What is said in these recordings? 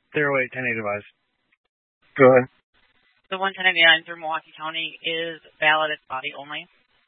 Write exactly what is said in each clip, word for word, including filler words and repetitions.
zero eight ten eight advised. Go ahead. The one ten eighty-nine through Milwaukee County is valid. It's body only.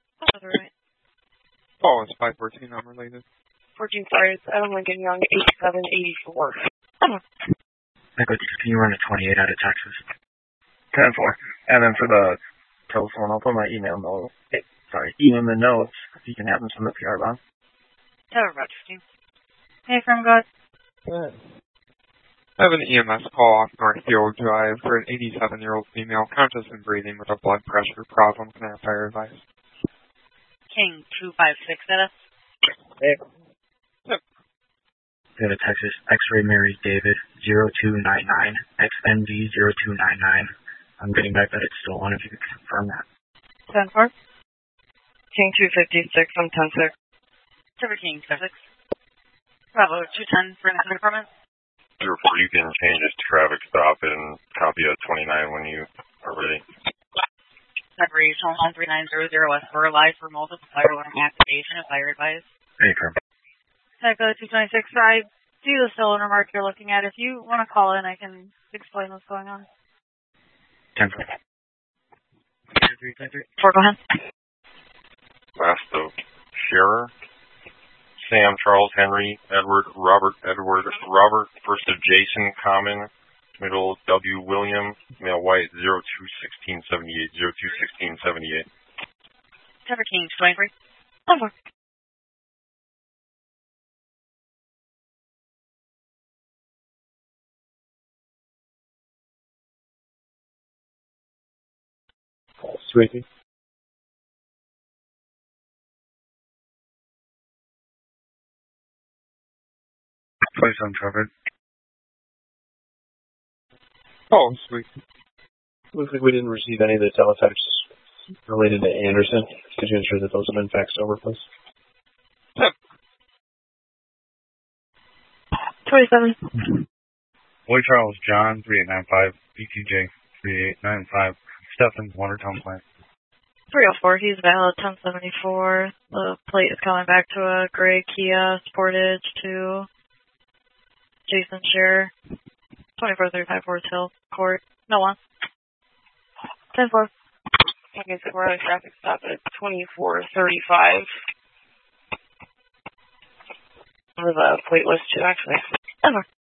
Oh, it's five fourteen unrelated. fourteen, sorry, it's Adam Lincoln Young, eighty-seven eighty-four. Echo, can you run a twenty-eight out of Texas? ten four. And then for the telephone, I'll put my email note. Hey, sorry, email the notes. If you can have them send the P R bound. Tower about fifteen. Hey, from God. Good. I have an E M S call off Northfield Drive for an eighty-seven-year-old female conscious and breathing with a blood pressure problem. Can I have fire advice? King two five six at us. Hey. Yep. Go to Texas, X-ray Mary David, zero two nine nine, X N D zero two nine nine. I'm getting back that it's still on if you could confirm that. ten four. King two fifty-six, I'm ten six. Silver King two six. Bravo two ten for an informant. Therefore, you can change it to traffic stop and copy a twenty-nine when you are ready. February one three nine zero zero S four live for multiple fire alarm activation of fire advice. Hey, firm. Echo two twenty-six, I see the cylinder mark you're looking at. If you want to call in, I can explain what's going on. ten four. Four, go ahead. Last of Scherer, Sam, Charles, Henry, Edward, Robert, Edward, Robert, first of Jason, Common, middle W. William, male white, zero two sixteen seventy-eight, zero two sixteen seventy-eight. Silver King two twenty-three. ten four. Sweetie. Place uncovered. Oh, sweet. Looks like we didn't receive any of the teletexts related to Anderson. Could you ensure that those have been faxed over, please? Yep. twenty-seven. Boy Charles John, three eight nine five, B T J, three eight nine five, Stephan, Watertown Plant. three oh four, he's valid, ten seventy-four. The plate is coming back to a gray Kia Sportage to Jason Scherer, twenty-four thirty-five Forest Hill Court. No one. ten four. Okay, so we're on a traffic stop at twenty-four thirty-five. For the plate list too, actually. ten four.